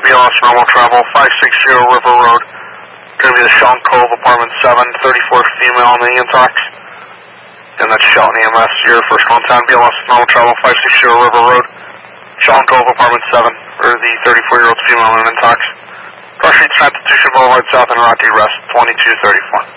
BLS normal travel, 560 River Road. Going to be the Shelton Cove, apartment 7, 34 female on the intox. And that's Shelton EMS, your first call in town, BLS normal travel, 560 River Road. Shelton Cove, apartment 7, for the 34-year-old female on intox. Cross Street, Constitution Boulevard South and Rocky Rest, 2234.